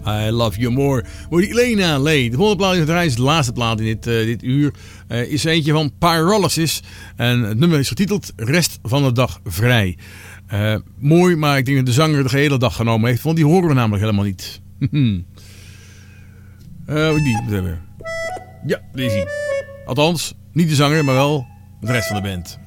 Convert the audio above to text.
I Love You More. Wordt Elena Lee. De volgende plaat in het reis, de laatste plaat in dit uur, is eentje van Pyrolysis. En het nummer is getiteld Rest van de dag vrij. Mooi, maar ik denk dat de zanger de hele dag genomen heeft, want die horen we namelijk helemaal niet. Ja, die is hij. Althans, niet de zanger, maar wel de rest van de band.